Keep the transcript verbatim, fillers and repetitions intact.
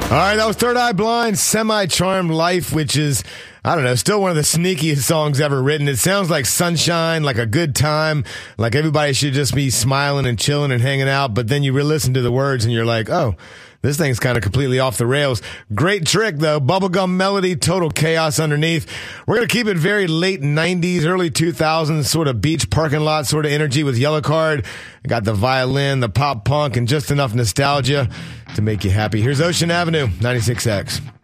All right, that was Third Eye Blind, Semi-Charmed Life, which is, I don't know, still one of the sneakiest songs ever written. It sounds like sunshine, like a good time, like everybody should just be smiling and chilling and hanging out, but then you re-listen to the words and you're like, oh, this thing's kind of completely off the rails. Great trick, though. Bubblegum melody, total chaos underneath. We're going to keep it very late nineties, early two thousands, sort of beach parking lot sort of energy with Yellow Card. Got the violin, the pop punk, and just enough nostalgia to make you happy. Here's Ocean Avenue, ninety-six X.